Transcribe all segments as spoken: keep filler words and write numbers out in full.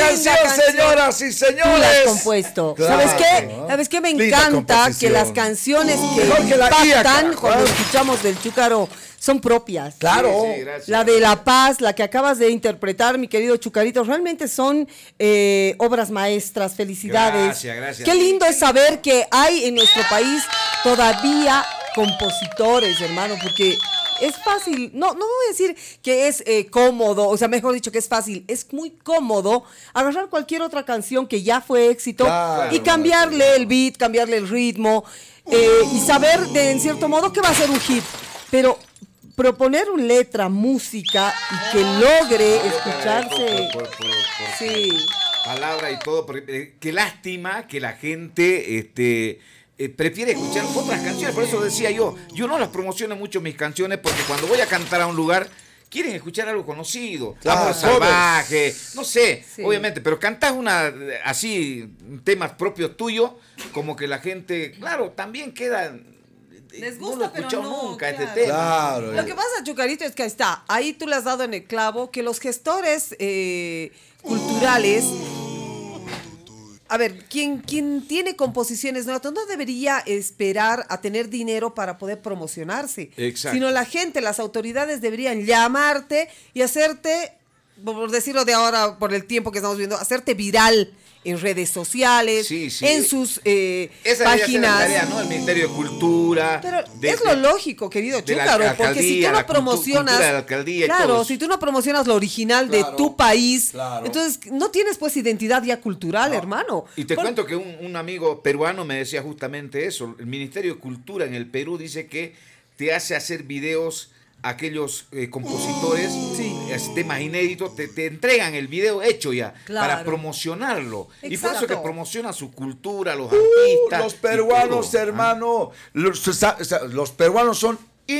canción, canción, señoras y señores. Tú la has compuesto. Claro. ¿Sabes qué? ¿Sabes qué? Me encanta que las canciones que que la impactan guía, cuando escuchamos del Chúcaro son propias. Claro. Sí, sí, la de La Paz, la que acabas de interpretar, mi querido Chucarito, realmente son eh, obras maestras. Felicidades. Gracias, gracias. Qué lindo es saber que hay en nuestro país todavía compositores, hermano, porque es fácil, no, no voy a decir que es eh, cómodo, o sea, mejor dicho que es fácil, es muy cómodo agarrar cualquier otra canción que ya fue éxito Claro, y cambiarle el beat, cambiarle el ritmo eh, y saber de, en cierto modo que va a ser un hit, pero proponer una letra, música y que logre escucharse, Por- por- por- por- sí. palabra y todo, porque, eh, qué lástima que la gente este, eh, prefiere escuchar otras canciones, por eso decía yo, yo no las promociono mucho mis canciones, porque cuando voy a cantar a un lugar, quieren escuchar algo conocido, Claro, Amor salvaje, no sé, Sí. obviamente, pero cantás una, eh, así, temas propios tuyos, como que la gente, claro, también queda... Les no gusta, lo he pero escuchado no, nunca claro. este tema. Claro. Lo que pasa, Chucarito, es que ahí está, ahí tú le has dado en el clavo que los gestores eh, culturales, a ver, quien, quien tiene composiciones nuevas no debería esperar a tener dinero para poder promocionarse, Exacto. sino la gente, las autoridades deberían llamarte y hacerte, por decirlo de ahora, por el tiempo que estamos viendo, hacerte viral en redes sociales, Sí, sí. en sus eh, Esa debería ser páginas. la tarea, ¿no? El Ministerio de Cultura. Pero de- es lo lógico, querido de la Chúcaro, porque si tú alcaldía, no la cultu- promocionas, cultura de la alcaldía y claro, todo eso. si tú no promocionas lo original Claro, de tu país, claro. entonces no tienes pues identidad ya cultural, hermano. Y te Por- cuento que un, un amigo peruano me decía justamente eso. El Ministerio de Cultura en el Perú dice que te hace hacer videos a aquellos eh, compositores, Sí. es- temas inéditos, te, te entregan el video hecho ya Claro. para promocionarlo. Y por eso Exacto. que promociona su cultura, los Uh, artistas. los y peruanos, todo. hermano, los, sa- sa- los peruanos son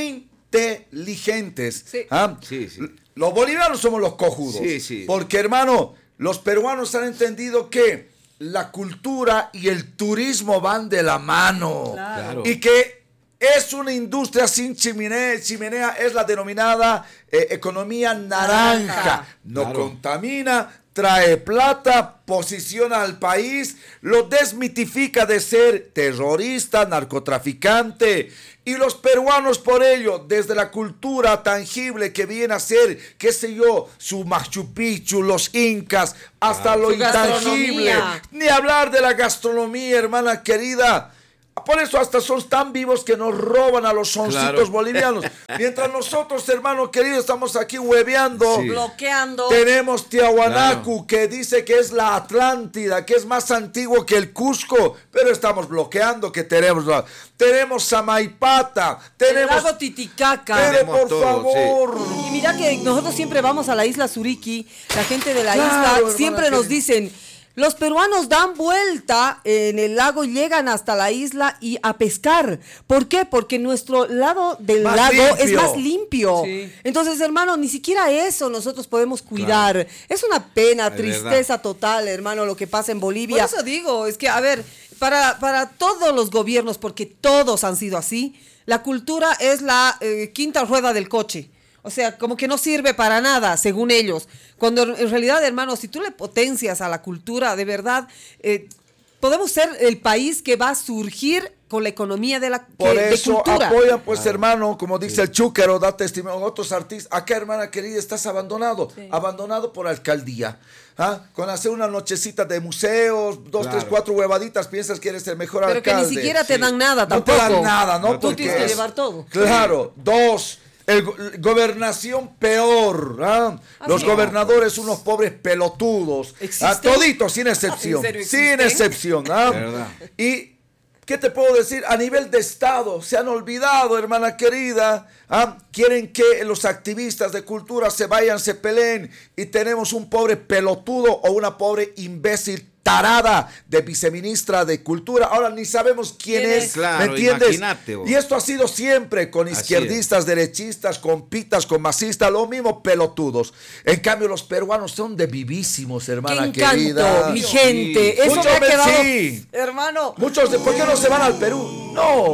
inteligentes. Sí. ¿Ah? Sí, sí. Los bolivianos somos los cojudos. Sí, sí. Porque, hermano, los peruanos han entendido que la cultura y el turismo van de la mano. Claro. Y que es una industria sin chimenea, chimenea es la denominada eh, economía naranja. Naranja. No Claro. contamina, trae plata, posiciona al país, lo desmitifica de ser terrorista, narcotraficante. Y los peruanos por ello, desde la cultura tangible que viene a ser, qué sé yo, su Machu Picchu, los incas, hasta lo Su intangible. gastronomía. Ni hablar de la gastronomía, hermana querida. Por eso hasta son tan vivos que nos roban a los soncitos Claro. bolivianos. Mientras nosotros, hermano querido, estamos aquí hueveando. Sí. bloqueando. Tenemos Tiahuanacu, Claro. que dice que es la Atlántida, que es más antiguo que el Cusco, pero estamos bloqueando que tenemos. la- Tenemos Samaipata, El tenemos... lago Titicaca. Pero Tenemos por todo, favor... Y mira que nosotros siempre vamos a la isla Suriki, la gente de la Claro, isla hermana siempre nos querida. dicen, los peruanos dan vuelta en el lago, llegan hasta la isla y a pescar. ¿Por qué? Porque nuestro lado del Más lago es limpio. más limpio. Sí. Entonces, hermano, ni siquiera eso nosotros podemos cuidar. Es una pena, Es tristeza total, hermano, lo que pasa en Bolivia. Por eso digo, es que, a ver, para, para todos los gobiernos, porque todos han sido así, la cultura es la eh, quinta rueda del coche. O sea, como que no sirve para nada, según ellos. Cuando en realidad, hermano, si tú le potencias a la cultura, de verdad, eh, podemos ser el país que va a surgir con la economía de la que- Por de eso cultura. apoyan, pues, hermano, como dice el Chúcaro, da testimonio a otros artistas. Acá, hermana querida, estás abandonado. Abandonado por alcaldía. ¿Ah? Con hacer una nochecita de museos, dos, Claro. tres, cuatro huevaditas, piensas que eres el mejor Pero que alcalde. ni siquiera te dan nada No te tampoco. dan nada, ¿no? No, tú Porque tienes que es- llevar todo. Claro. Dos, el go- gobernación peor. ¿Ah? Los sí. gobernadores, unos pobres pelotudos. ¿Existen? ¿Ah? Toditos, sin excepción. ¿En serio Sin existen? excepción. ¿Ah? ¿Verdad? Y ¿qué te puedo decir? A nivel de Estado, se han olvidado, hermana querida. ¿Ah? Quieren que los activistas de cultura se vayan, se peleen y tenemos un pobre pelotudo o una pobre imbécil tarada de viceministra de Cultura. Ahora ni sabemos quién, ¿Quién es, es? Claro, ¿me entiendes? imagínate, vos. Y esto ha sido siempre con Así izquierdistas, derechistas, con pitas, con masistas, lo mismo pelotudos. En cambio, los peruanos son de vivísimos, ¡Qué hermana encanto, querida. mi gente! Eso Muchos me ha ven- quedado... sí. Hermano, Muchos de, ¿por qué no se van al Perú? No. no.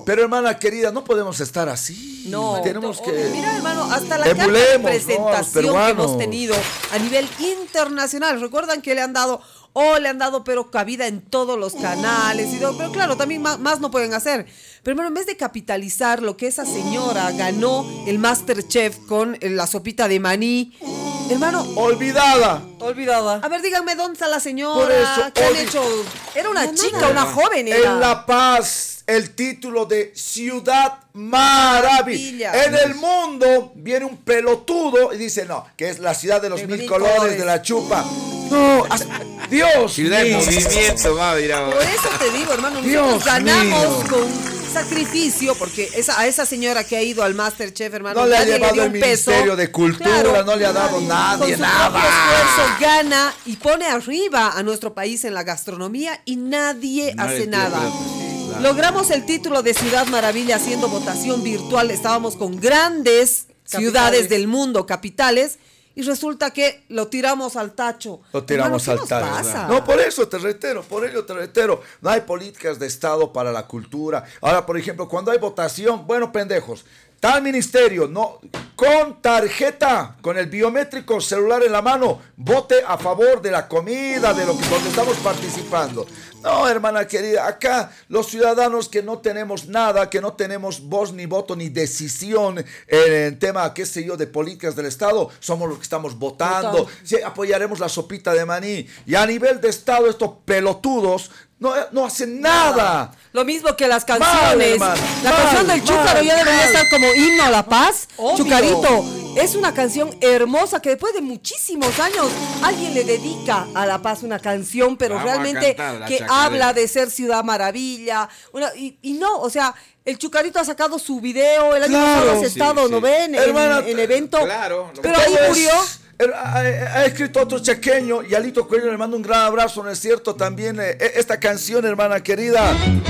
Pero hermana querida, no podemos estar así. No, tenemos no, que... Mira, hermano, hasta la carta de emulemos, ¿no? presentación Los que hemos peruanos. tenido a nivel internacional. Recuerdan que le han dado, oh, le han dado, pero cabida en todos los canales. Y todo, pero claro, también más, más no pueden hacer. Pero hermano, en vez de capitalizar lo que esa señora ganó el MasterChef con eh, la sopita de maní, hermano, Olvidada. olvidada. A ver, díganme dónde está la señora. Por eso, ¿Qué han olvi- hecho? Era una No, chica, nada. una joven. Era. En La Paz, el título de Ciudad Maravilla. Maravilla. En el mundo viene un pelotudo y dice, no, que es la ciudad de los De mil mil colores, colores. de la chupa. No, as- Dios Ciudad en mío. movimiento, va, mira. Por eso te digo, hermano, Dios nosotros ganamos mío. con sacrificio, porque esa, a esa señora que ha ido al MasterChef, hermano, No le ha nadie llevado dio el un peso. Ministerio de Cultura, no le ha dado nadie, con su nada. propio esfuerzo gana y pone arriba a nuestro país en la gastronomía y nadie, Nadie hace tiene nada. plata, sí, claro. Logramos el título de Ciudad Maravilla haciendo votación virtual. Estábamos con grandes ciudades Capitales. del mundo, capitales, y resulta que lo tiramos al tacho. Lo tiramos Hermano, al ¿qué nos tacho. pasa? No, por eso te reitero, por ello te reitero. No hay políticas de Estado para la cultura. Ahora, por ejemplo, cuando hay votación, bueno, pendejos, tal ministerio, no, con tarjeta, con el biométrico celular en la mano, vote a favor de la comida, de lo que donde estamos participando. No, hermana querida, acá los ciudadanos que no tenemos nada, que no tenemos voz ni voto ni decisión en el tema, qué sé yo, de políticas del Estado, somos los que estamos votando. Votando. Sí, apoyaremos la sopita de maní. Y a nivel de Estado, estos pelotudos no, no hacen nada. Lo mismo que las Mal, canciones. hermano, la mal, canción del Chúcaro mal, ya debería mal. estar como himno a la paz. Obvio. Chucarito, es una canción hermosa que después de muchísimos años alguien le dedica a La Paz una canción, pero Vamos a realmente cantar la que chacarera. habla de ser ciudad maravilla. Una, y, y no, o sea, el Chucarito ha sacado su video, el año Claro. pasado has Sí, estado, sí. ¿no ven? En, Hermana, en evento. claro, lo Pero que ahí Todo es- murió. er, Ha, ha escrito otro chequeño y Alito Cuello le mando un gran abrazo, ¿no es cierto? También eh, esta canción, hermana querida,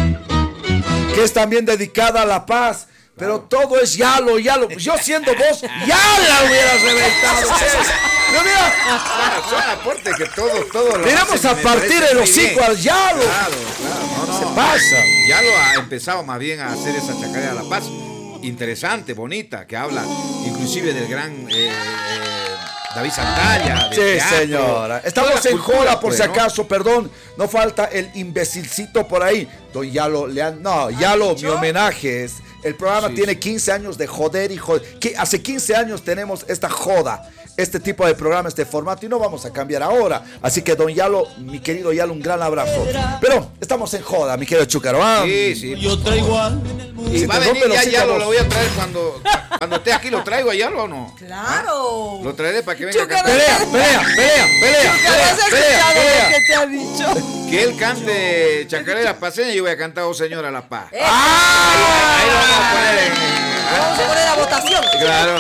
que es también dedicada a la paz. Pero todo es Yalo, Yalo. Yo siendo vos, ya la hubieras reventado. Pero mira, Bueno, son aportes que todos, todos lo le vamos hacen, a me partir parece el muy hocico bien. al Yalo. Claro, claro, no, no. Se pasa. Ya lo ha empezado más bien a hacer esa chacarera de la paz. Interesante, bonita, que habla inclusive del gran eh, eh, David Santalla. Sí, del teatro, señora. toda Estamos la en cultura, joda, por pues, si ¿no? acaso, perdón. No falta el imbecilcito por ahí. Don Yalo, le han, no, Yalo, mi homenaje es. El programa Sí, tiene sí. quince años de joder y joder. Que hace quince años tenemos esta joda, este tipo de programa, este formato, y no vamos a cambiar ahora. Así que, don Yalo, mi querido Yalo, un gran abrazo. Pero estamos en joda, mi querido Chúcaro. ¿Ah? Sí, sí. Yo traigo algo en el mundo. Y Si va a te venir rompe ya, los ya lo, hocico, lo voy a traer cuando, cuando esté aquí. ¿Lo traigo a Yalo o no? Claro. Lo traeré para que venga a Chúcaro. cantar. Pelea, pelea, pelea, pelea, Chúcaro, ¿has pelea, pelea, escuchado pelea. lo que te ha dicho? Que él cante chacarera paseña y yo voy a cantar Oh Señora La Paz. Eh. ¡Ah! Ahí lo vamos a poner en... Vamos a poner a votación. Claro.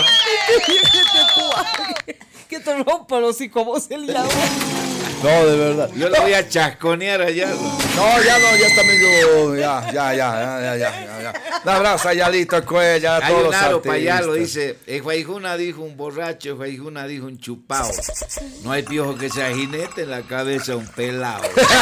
Que te rompa los hocico vos el Yalo. No, de verdad. Yo lo voy a chasconear a Yalo. No, ya no, ya está medio. Ya, ya, ya, ya, ya, ya, ya. Un abrazo a Yalito Cuella, a Hay todos un los aro para Yalo, artistas. dice, en Guayjuna dijo un borracho, en Guayjuna dijo un chupao. No hay piojo que sea jinete, en la cabeza un pelao.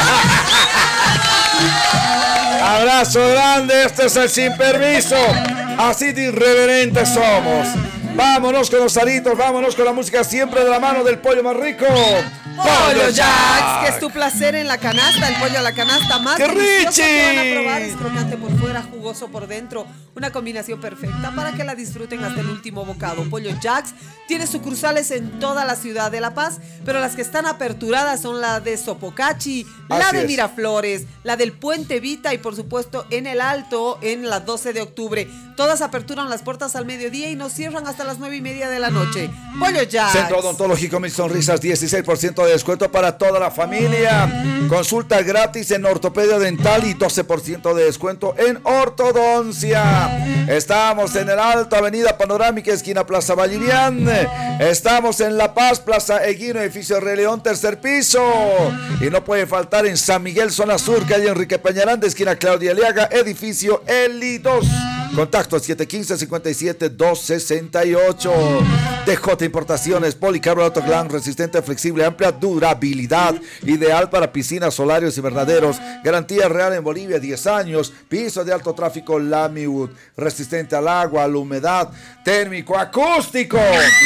Abrazo grande, este es el Sin Permiso. Así de irreverentes somos. Vámonos con los aritos, vámonos con la música siempre de la mano del pollo más rico. Pollo Jacks, que es tu placer en la canasta, el pollo a la canasta más ¡Qué delicioso que van a richi! probar, es crocante por fuera, jugoso por dentro, una combinación perfecta para que la disfruten hasta el último bocado. Pollo Jacks tiene sucursales en toda la ciudad de La Paz, pero las que están aperturadas son la de Sopocachi, la Así de es. Miraflores, la del Puente Vita y por supuesto en el Alto en la doce de octubre. Todas aperturan las puertas al mediodía y nos cierran hasta las nueve y media de la noche. Pollo Jacks. Centro Odontológico Mil Sonrisas, dieciséis por ciento de descuento para toda la familia. Consulta gratis en ortopedia dental y doce por ciento de descuento en ortodoncia. Estamos en el Alto, Avenida Panorámica, esquina Plaza Valirián. Estamos en La Paz, Plaza Eguino, edificio Rey León, tercer piso. Y no puede faltar en San Miguel, zona sur, calle Enrique Peñaranda, esquina Claudia Aliaga, edificio Eli dos. Contacto siete uno cinco, cinco siete, dos seis ocho. D J Importaciones, policarbonato Glam, resistente, flexible, amplia durabilidad, ideal para piscinas, solarios y invernaderos. Garantía real en Bolivia, diez años. Piso de alto tráfico Lamiwood, resistente al agua, a la humedad, térmico, acústico.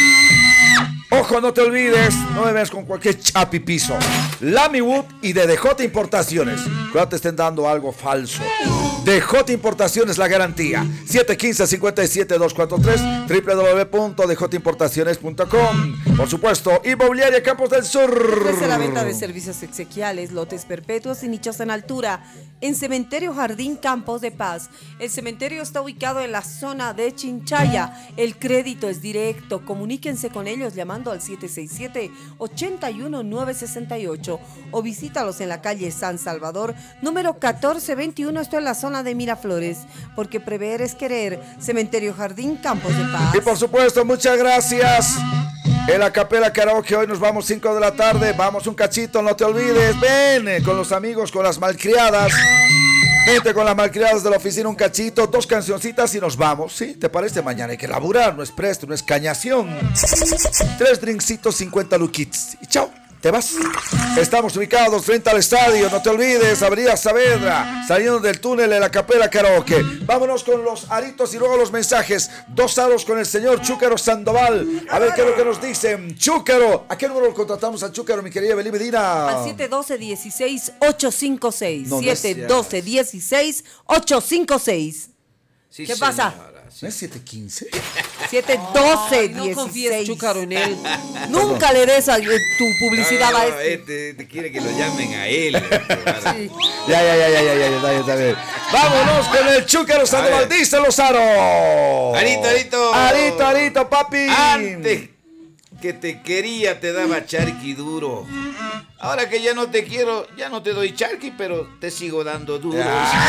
Ojo, no te olvides, no me veas con cualquier chapi piso. Lamiwood y de D J Importaciones. Cuidado te estén dando algo falso. D J Importaciones, la garantía. siete uno cinco, cinco siete, dos cuatro tres, w w w punto d j importaciones punto com. Por supuesto, Inmobiliaria Campos del Sur. Ofrece la venta de servicios exequiales, lotes perpetuos y nichos en altura en Cementerio Jardín Campos de Paz. El cementerio está ubicado en la zona de Chinchaya. El crédito es directo. Comuníquense con ellos llamando al siete seis siete, ocho uno nueve seis ocho o visítalos en la calle San Salvador, número catorce veintiuno. Esto en la zona de Miraflores, porque prever es querer. Cementerio Jardín Campos de Paz. Y por supuesto, muchas gracias. En la Capela Karaoke hoy nos vamos cinco de la tarde. Vamos un cachito, no te olvides. Ven eh, con los amigos, con las malcriadas. Vente con las malcriadas de la oficina un cachito, dos cancioncitas y nos vamos. ¿Sí? ¿Te parece? Mañana hay que laburar, no es presto, no es cañación. Tres drinksitos, cincuenta luquitos. Y chao. ¿Te vas? Estamos ubicados frente al estadio, no te olvides, Avenida Saavedra, saliendo del túnel de la Capela Karaoke. Vámonos con los aritos y luego los mensajes. Dos aros con el señor Chúcaro Sandoval. A ver qué es lo que nos dicen. Chúcaro, ¿a qué número lo contratamos al Chúcaro, mi querida Belí Medina? Al siete uno dos, uno seis, ocho cinco seis. No, siete uno dos, uno seis, ocho cinco seis. Sí, ¿Qué señora, pasa? sí. ¿No es siete quince? siete doce, Ay, no confíes, dieciséis. Chúcaro, en él. Nunca le des a, eh, tu publicidad No, a no, este. este, este quiere que lo llamen a él. Sí. Ya, ya, ya, ya, ya, ya, ya, está bien. Vámonos con el Chúcaro Sandoval, ver. dice los aros. Arito, Arito. Arito, Arito, papi. Antes que te quería te daba charqui duro. Ahora que ya no te quiero, ya no te doy charqui, pero te sigo dando duro.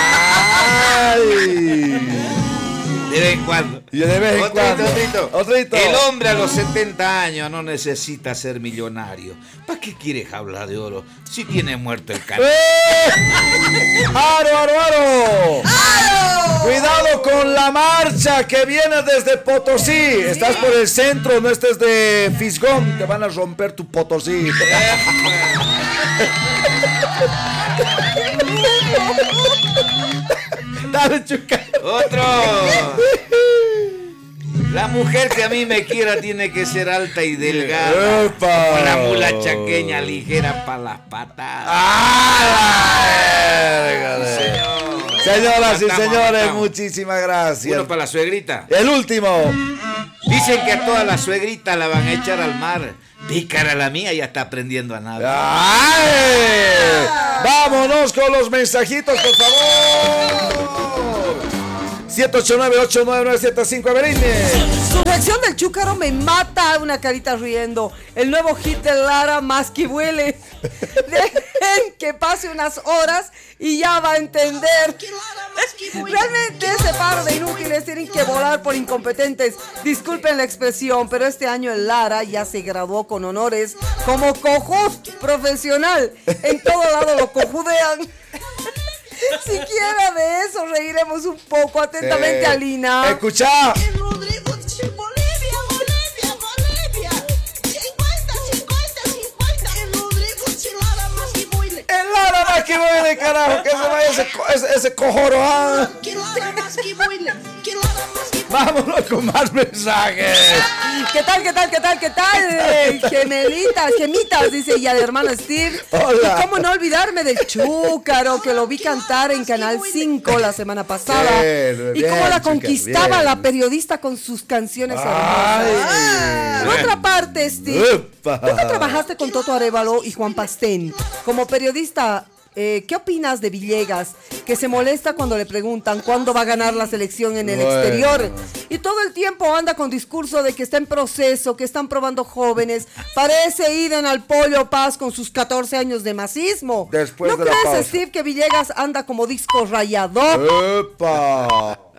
Ay. De vez en cuando. Y de vez en Otrito, cuando. otrito. Otrito. El hombre a los setenta años no necesita ser millonario. ¿Para qué quiere jaula de oro si tiene muerto el carajo? ¡Eh! ¡Aro, aro, aro! ¡Aro! Cuidado con la marcha que viene desde Potosí. Estás por el centro, no estés de Fisgón. Te van a romper tu Potosí. Dale, Chuca. Otro. La mujer que a mí me quiera tiene que ser alta y delgada. ¡Epa! Con la mula chaqueña ligera para las patadas. ¡Ah! Señor. Señoras y Matamos, señores, matamos. muchísimas gracias. Uno para la suegrita. El último. Dicen que a todas las suegritas la van a echar al mar. Pícara la mía ya está aprendiendo a nadar. ¡Ay! Vámonos con los mensajitos, por favor. siete ocho nueve, ocho nueve nueve siete cinco, Everines. Su reacción del Chúcaro me mata, una carita riendo. El nuevo hit de Lara, más que huele. Dejen que pase unas horas y ya va a entender. Realmente ese par de inútiles tienen que volar por incompetentes. Disculpen la expresión, pero este año el Lara ya se graduó con honores como cojud profesional. En todo lado lo cojudean. Siquiera de eso reiremos un poco. Atentamente, Eh, Alina. Escucha. El Rodrigo dice Bolivia, Bolivia, Bolivia. cincuenta, cincuenta, cincuenta. El Rodrigo dice Lara más que muile. El Lara más que muele, carajo. Que se vaya ese, co- ese, ese cojoro. ¿Ah? Que Lara más que muile. Que Lara más que Vámonos con más mensajes. ¿Qué tal, qué tal, qué tal, qué tal? Eh, gemelitas, gemitas, dice y al hermano Steve. Hola. Y cómo no olvidarme del Chúcaro, que lo vi cantar en Canal cinco la semana pasada. Bien, y bien, cómo la Chúcaro, conquistaba bien. la periodista con sus canciones Ay. hermosas. Por otra parte, Steve, Upa. tú que trabajaste con Toto Arévalo y Juan Pastén, como periodista, eh, ¿qué opinas de Villegas, que se molesta cuando le preguntan cuándo va a ganar la selección en el Bueno. exterior? Y todo el tiempo anda con discurso de que está en proceso, que están probando jóvenes. Parece Iden al Pollo Paz con sus catorce años de masismo. Después ¿No de la crees, pausa. Steve, que Villegas anda como disco rayador? Epa.